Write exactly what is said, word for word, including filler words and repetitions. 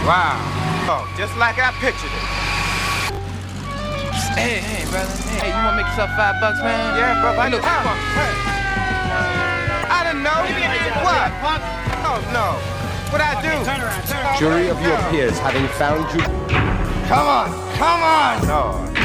Wow. Oh, just like I pictured it. Hey, hey, brother. Hey, you wanna make yourself five bucks, man? Yeah, brother. I know. Huh. Hey. I didn't know. What? Oh, no. What'd I do? Turn around, turn around. Jury of your peers having found you. Come on. Come on. No.